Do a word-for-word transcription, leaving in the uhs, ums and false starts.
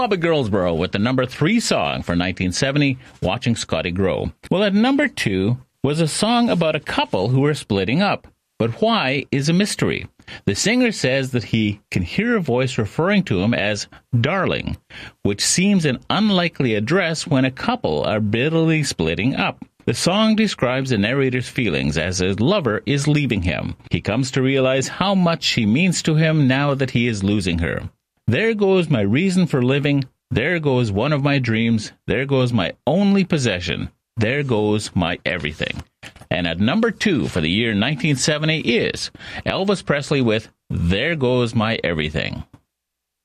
Bobby Girlsborough with the number three song for nineteen seventy, Watching Scotty Grow. Well, at number two was a song about a couple who are splitting up. But why is a mystery. The singer says that he can hear a voice referring to him as darling, which seems an unlikely address when a couple are bitterly splitting up. The song describes the narrator's feelings as his lover is leaving him. He comes to realize how much she means to him now that he is losing her. There goes my reason for living. There goes one of my dreams. There goes my only possession. There goes my everything. And at number two for the year nineteen seventy is Elvis Presley with There Goes My Everything.